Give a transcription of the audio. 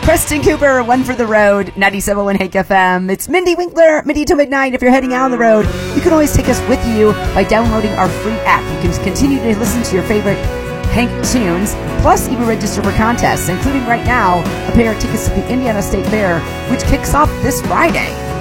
Preston Cooper, One for the Road, 97.1 Hank FM. It's Mindy Winkler, Mindy to Midnight. If you're heading out on the road, you can always take us with you by downloading our free app. You can continue to listen to your favorite Hank tunes, plus even register for contests, including right now a pair of tickets to the Indiana State Fair, which kicks off this Friday.